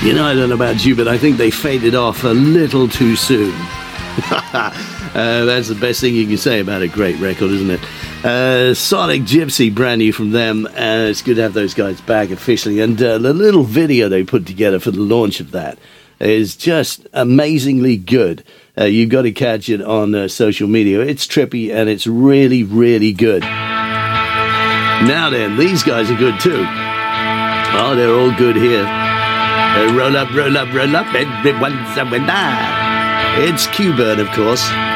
I don't know about you, but I think they faded off a little too soon. That's the best thing you can say about a great record, isn't it? Sonic Gypsy, brand new from them. It's good to have those guys back officially. And the little video they put together for the launch of that is just amazingly good. You've got to catch it on social media. It's trippy and it's really, really good. Now then, these guys are good too. Oh, they're all good here. Roll up, roll up, roll up, everyone's a winner. It's Q-Burn, of course.